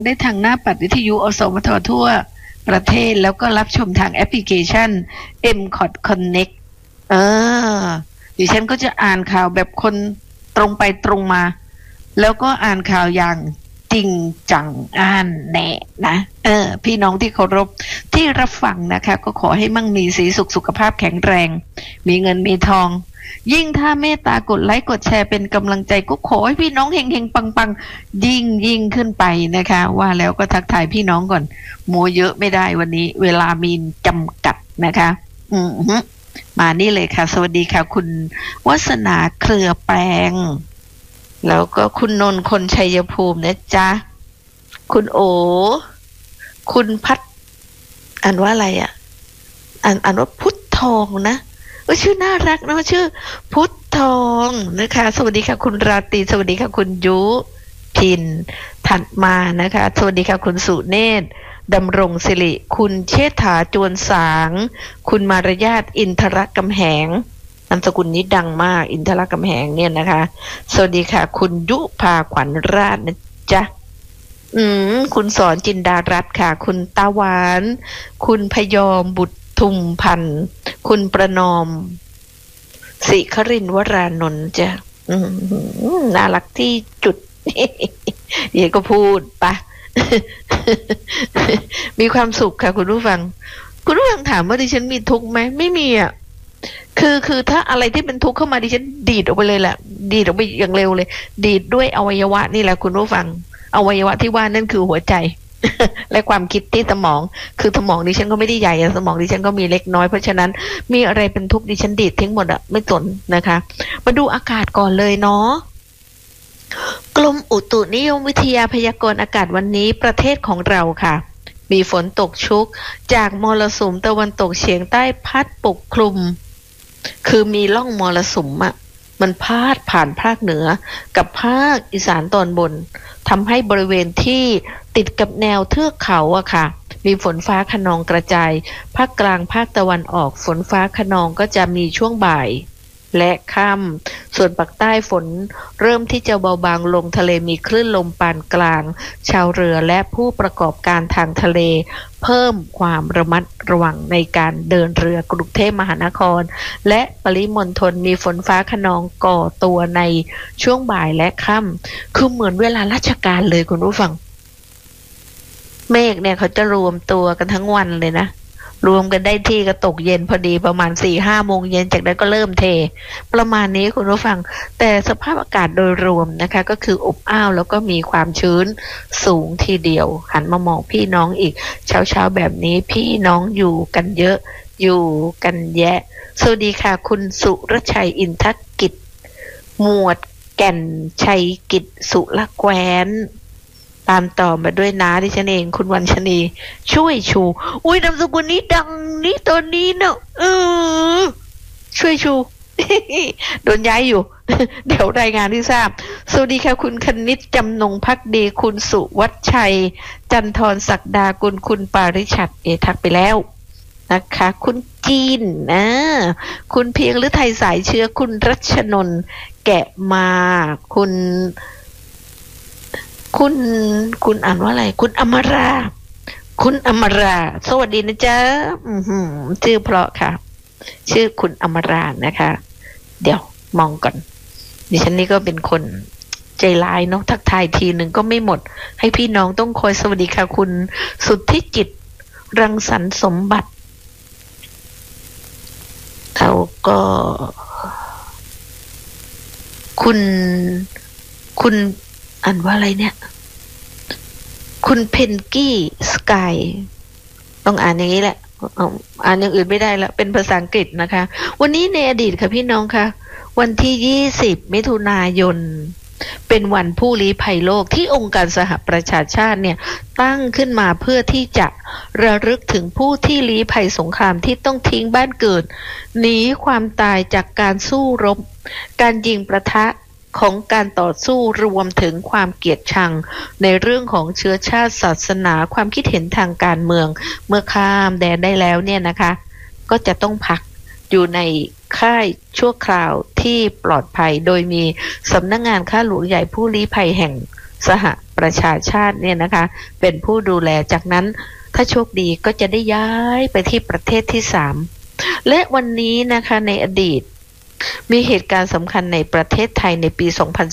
ได้ทางหน้าปัดวิทยุอสมททั่วประเทศแล้วก็รับชมทางแอปพลิเคชัน MCOT Connect ดิฉันก็จะอ่านข่าวแบบคนตรงไปตรงมาแล้วก็อ่านข่าวอย่างจริงจังอ่านแน่นะพี่น้องที่เคารพที่รับฟังนะคะก็ขอให้มั่งมีสีสุขสุขภาพแข็งแรงมีเงินมีทองยิ่งถ้าเมตตากดไลค์กดแชร์เป็นกำลังใจก็ขอให้พี่น้องเฮงๆปังๆยิ่งขึ้นไปนะคะว่าแล้วก็ทักทายพี่น้องก่อนโมเยอะไม่ได้วันนี้เวลามีจำกัดนะคะมานี่เลยค่ะสวัสดีค่ะคุณวัสนาเครือแปลงแล้วก็คุณนนท์คนชัยภูมินะจ๊ะคุณโอคุณพัดอ่านว่าอะไรอ่ะอ่านว่าพุทธทองนะชื่อน่ารักเนาะชื่อพุทธทองนะคะสวัสดีค่ะคุณราตรีสวัสดีค่ะคุณยุพินถัดมานะคะสวัสดีค่ะคุณสุเนศดำรงศิริคุณเชษฐาจวนสางคุณมารยาทอินทรกำแหงนามสกุลนี้ดังมากอินทรกำแหงเนี่ยนะคะสวัสดีค่ะคุณยุภาขวัญราชนะจ๊ะคุณสอนจินดารัตน์ค่ะคุณตาหวานคุณพยอมบุตรทุมพันธ์คุณประนอมศิครินทร์วรานนท์จ้ะน่ารักที่จุด เดี๋ยวก็พูดปะ มีความสุขค่ะคุณผู้ฟังถามว่าดิฉันมีทุกข์ไหมไม่มีอ่ะคือถ้าอะไรที่เป็นทุกข์เข้ามาดิฉันดีดออกไปเลยแหละดีดออกไปอย่างเร็วเลยดีดด้วยอวัยวะนี่แหละคุณผู้ฟังอวัยวะที่ว่านั่นคือหัวใจ และความคิดที่สมองคือสมองดิฉันก็ไม่ได้ใหญ่สมองดิฉันก็มีเล็กน้อยเพราะฉะนั้นมีอะไรเป็นทุกข์ดิฉันดีดทิ้งหมดอะไม่สนนะคะมาดูอากาศก่อนเลยเนาะกรมอุตุนิยมวิทยาพยากรณ์อากาศวันนี้ประเทศของเราค่ะมีฝนตกชุกจากมรสุมตะวันตกเฉียงใต้พัดปกคลุมคือมีร่องมรสุมอะมันพาดผ่านภาคเหนือกับภาคอีสานตอนบนทำให้บริเวณที่ติดกับแนวเทือกเขาอะค่ะมีฝนฟ้าคะนองกระจายภาคกลางภาคตะวันออกฝนฟ้าคะนองก็จะมีช่วงบ่ายและค่ำส่วนภาคใต้ฝนเริ่มที่จะเบาบางลงทะเลมีคลื่นลมปานกลางชาวเรือและผู้ประกอบการทางทะเลเพิ่มความระมัดระวังในการเดินเรือกรุงเทพมหานครและปริมณฑลมีฝนฟ้าคะนองก่อตัวในช่วงบ่ายและค่ำคือเหมือนเวลาราชการเลยคุณผู้ฟังเมฆเนี่ยเขาจะรวมตัวกันทั้งวันเลยนะรวมกันได้ที่ก็ตกเย็นพอดีประมาณ 4-5 โมงเย็นจากนั้นก็เริ่มเทประมาณนี้คุณผู้ฟังแต่สภาพอากาศโดยรวมนะคะก็คืออบอ้าวแล้วก็มีความชื้นสูงทีเดียวหันมามองพี่น้องอีกเช้าๆแบบนี้พี่น้องอยู่กันเยอะอยู่กันแยะสวัสดีค่ะคุณสุรชัยอินทกิจหมวดแก่นชัยกิจสุรแคว้นตามต่อมาด้วยน้าดิฉันเองคุณวันชนีช่วยชูอุ้ยนามสกุลนี้ดังนี้ตอนนี้เนอะช่วยชู โดนย้ายอยู่ เดี๋ยวรายงานที่ทราบสวัสดีค่ะคุณคณิตจำนงภักดีคุณสุวัชชัยจันทรศักดากุลคุณปาริชัดทักไปแล้วนะคะคุณจีนคุณเพียงหรือไทยสายเชื้อคุณรัชนนท์แกะมาคุณอ่านว่าอะไรคุณอมราสวัสดีนะจ๊ะชื่อเพราะค่ะชื่อคุณอมรานะคะเดี๋ยวมองก่อนดิฉันนี่ก็เป็นคนใจร้ายเนาะทักทายทีหนึ่งก็ไม่หมดให้พี่น้องต้องคอยสวัสดีค่ะคุณสุทธิจิตรังสรรค์สมบัติแล้วก็คุณอ่านว่าอะไรเนี่ยคุณเพนกี้สกายต้องอ่านอย่างนี้แหละอ่านอย่างอื่นไม่ได้แล้วเป็นภาษาอังกฤษนะคะวันนี้ในอดีตค่ะพี่น้องคะวันที่20มิถุนายนเป็นวันผู้ลี้ภัยโลกที่องค์การสหประชาชาติเนี่ยตั้งขึ้นมาเพื่อที่จะระลึกถึงผู้ที่ลี้ภัยสงครามที่ต้องทิ้งบ้านเกิดหนีความตายจากการสู้รบการยิงปะทะของการต่อสู้รวมถึงความเกลียดชังในเรื่องของเชื้อชาติศาสนาความคิดเห็นทางการเมืองเมื่อข้ามแดนได้แล้วเนี่ยนะคะก็จะต้องพักอยู่ในค่ายชั่วคราวที่ปลอดภัยโดยมีสำนักงานข้าหลวงใหญ่ผู้ลี้ภัยแห่งสหประชาชาติเนี่ยนะคะเป็นผู้ดูแลจากนั้นถ้าโชคดีก็จะได้ย้ายไปที่ประเทศที่3และวันนี้นะคะในอดีตมีเหตุการณ์สำคัญในประเทศไทยในปี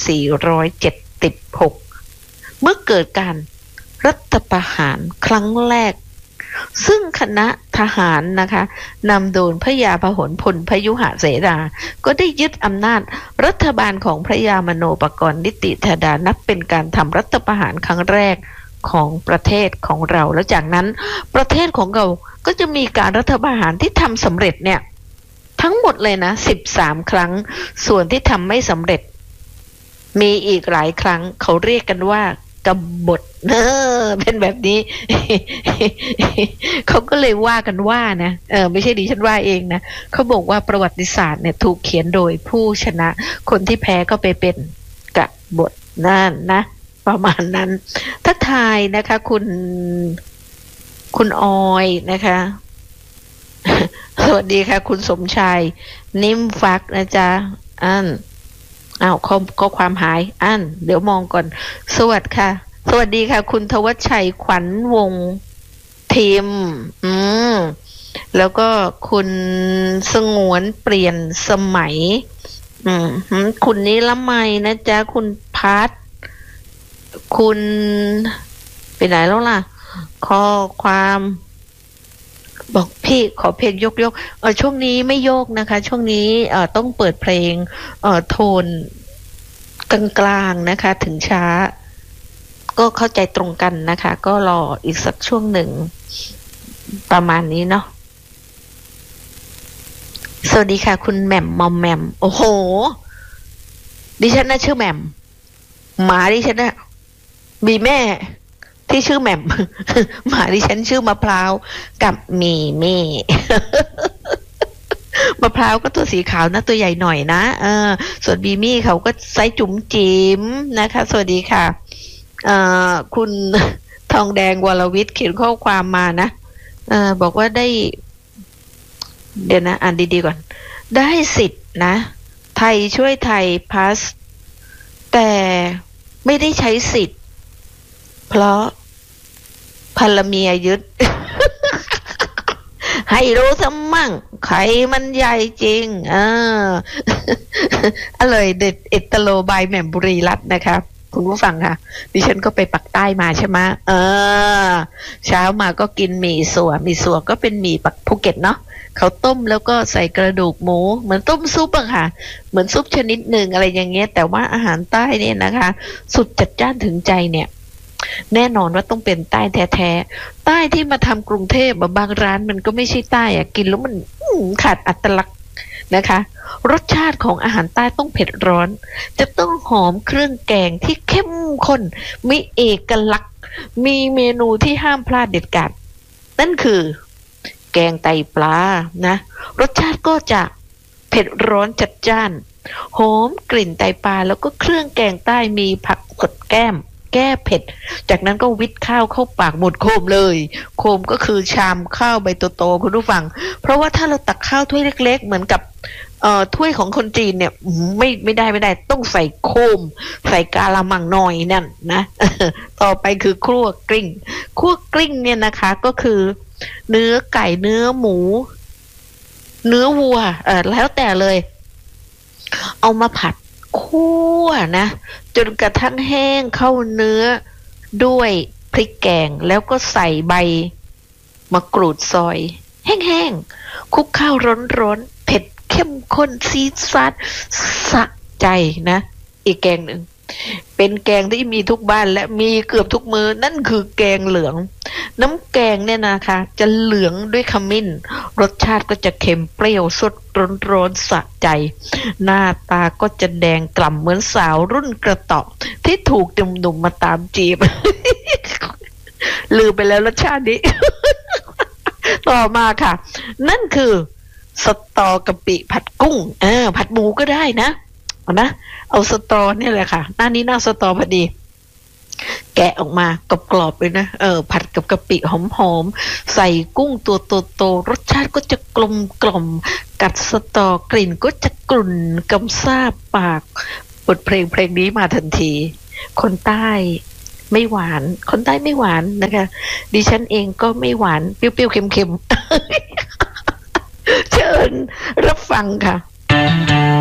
2476 เมื่อเกิดการรัฐประหารครั้งแรกซึ่งคณะทหารนะคะนำโดยพระยาพหลพลพยุหเสนาก็ได้ยึดอำนาจรัฐบาลของพระยามโนปกรณ์นิติธาดานับเป็นการทำรัฐประหารครั้งแรกของประเทศของเราแล้วจากนั้นประเทศของเราก็จะมีการรัฐประหารที่ทำสำเร็จเนี่ยทั้งหมดเลยนะ13 ครั้งส่วนที่ทำไม่สำเร็จมีอีกหลายครั้งเขาเรียกกันว่ากบฏเป็นแบบนี้ เขาก็เลยว่ากันว่านะไม่ใช่ดิฉันว่าเองนะเขาบอกว่าประวัติศาสตร์เนี่ยถูกเขียนโดยผู้ชนะคนที่แพ้ก็ไปเป็นกบฏนั่นนะประมาณนั้นทักทายนะคะคุณออยนะคะ สวัสดีค่ะคุณสมชายนิ่มฟักนะจ๊ะข้อความหายเดี๋ยวมองก่อนสวัสดีค่ะคุณทวัชชัยขวัญวงทีมแล้วก็คุณสงวนเปลี่ยนสมัยคุณนิรมัยนะจ๊ะคุณพัดคุณไปไหนแล้วล่ะข้อความบอกพี่ขอเพลงยกช่วงนี้ไม่โยกนะคะช่วงนี้ต้องเปิดเพลงโทนกลางๆนะคะถึงช้าก็เข้าใจตรงกันนะคะก็รออีกสักช่วงหนึ่งประมาณนี้เนาะสวัสดีค่ะคุณแหม่มมอมแหม่มโอ้โหดิฉันน่ะชื่อแหม่มหมาดิฉันน่ะมีแม่ที่ชื่อแหม่มหมาดิฉันชื่อมะพร้าวกับมีเม่ มะพร้าวก็ตัวสีขาวนะตัวใหญ่หน่อยนะส่วนบีมี่เขาก็ไซส์จุ๋มจิ๋มนะคะสวัสดีค่ะคุณทองแดงวรวิทย์เขียนข้อความมานะบอกว่าได้เดี๋ยวนะอ่านดีๆก่อนได้สิทธิ์นะไทยช่วยไทยพาสแต่ไม่ได้ใช้สิทธิ์เพราะภรรเมียยึด ให้รู้ซะมั่งใครมันใหญ่จริงอร่อยเด็ดเอตโลบายแหม่มบุรีรัตน์นะคะคุณผู้ฟังค่ะดิฉันก็ไปปักใต้มาใช่ไหมเช้ามาก็กินหมี่สัวก็เป็นหมี่ปักภูเก็ตเนาะเขาต้มแล้วก็ใส่กระดูกหมูเหมือนต้มซุปอะค่ะเหมือนซุปชนิดหนึ่งอะไรอย่างเงี้ยแต่ว่าอาหารใต้เนี่ยนะคะสุดจัดจ้านถึงใจเนี่ยแน่นอนว่าต้องเป็นใต้แท้ๆใต้ที่มาทำกรุงเทพบางร้านมันก็ไม่ใช่ใต้อะกินแล้วมันขาดอัตลักษณ์นะคะรสชาติของอาหารใต้ต้องเผ็ดร้อนจะต้องหอมเครื่องแกงที่เข้มข้นมีเอกลักษณ์มีเมนูที่ห้ามพลาดเด็ดขาดนั่นคือแกงไตปลานะรสชาติก็จะเผ็ดร้อนจัดจ้านหอมกลิ่นไตปลาแล้วก็เครื่องแกงใต้มีผักสดแก้มแก้เผ็ดจากนั้นก็วิทข้าวเข้าปากหมดโคมเลยโคมก็คือชามข้าวใบโตๆคุณผู้ฟังเพราะว่าถ้าเราตักข้าวถ้วยเล็กๆเหมือนกับถ้วยของคนจีนเนี่ยไม่ได้ต้องใส่โคมใส่กาละมังหน่อยนั่นนะต่อไปคือคั่วกลิ้งเนี่ยนะคะก็คือเนื้อไก่เนื้อหมูเนื้อวัวแล้วแต่เลยเอามาผัดคั่วนะจนกระทั่งแห้งเข้าเนื้อด้วยพริกแกงแล้วก็ใส่ใบมะกรูดซอยแห้งๆคลุกข้าวร้อนๆเผ็ดเข้มข้นซีดซาดสะใจนะอีกแกงหนึ่งเป็นแกงที่มีทุกบ้านและมีเกือบทุกมื้อนั่นคือแกงเหลืองน้ำแกงเนี่ยนะคะจะเหลืองด้วยขมิ้นรสชาติก็จะเค็มเปรี้ยวสดร้อนสะใจหน้าตาก็จะแดงกล่ำเหมือนสาวรุ่นกระเตาะที่ถูกหนุ่มๆมาตามจีบ ลืมไปแล้วรสชาตินี้ ต่อมาค่ะนั่นคือสตอกะปิผัดกุ้งผัดหมูก็ได้นะเอาสตอเนี่ยแหละค่ะหน้านี้หน้าสตอพอดีแกะออกมากรอบๆเลยนะผัดกับกะปิหอมๆใส่กุ้งตัวโตๆรสชาติก็จะกลมกัดสตอกลิ่นก็จะกลุ่นกำซาบปากบทเพลงนี้มาทันทีคนใต้ไม่หวานคนใต้ไม่หวานนะคะดิฉันเองก็ไม่หวานเปรี้ยวๆเค็มๆเชิญรับฟังค่ะ